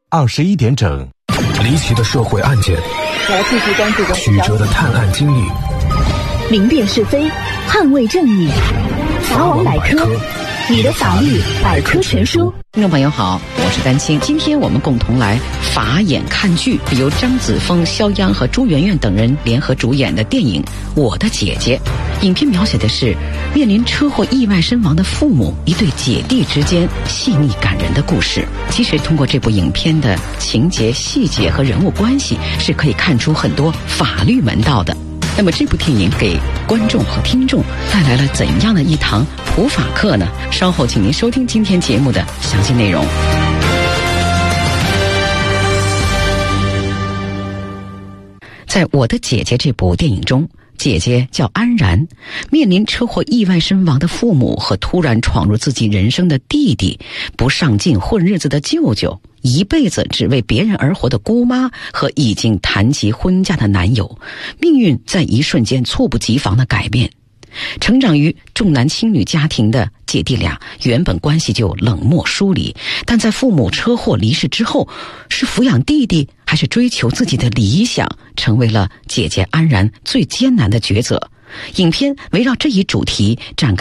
21点整。 离奇的社会案件， 我要继续关注曲折的探案经历， 明辨是非，捍卫正义。法网百科，你的法律百科全书。 听众朋友好，我是丹青。今天我们共同来法眼看剧，由张子枫、肖央和朱媛媛等人联合主演的电影《我的姐姐》。影片描写的是面临车祸意外身亡的父母一对姐弟之间细腻感人的故事。其实通过这部影片的情节细节和人物关系，是可以看出很多法律门道的。那么这部电影给观众和听众带来了怎样的一堂普法课呢？稍后请您收听今天节目的详细内容。在我的姐姐这部电影中，姐姐叫安然，面临车祸意外身亡的父母和突然闯入自己人生的弟弟，不上进混日子的舅舅，一辈子只为别人而活的姑妈和已经谈及婚嫁的男友，命运在一瞬间猝不及防的改变。成长于重男轻女家庭的姐弟俩原本关系就冷漠疏离，但在父母车祸离世之后，是抚养弟弟还是追求自己的理想，成为了姐姐安然最艰难的抉择。影片围绕这一主题展开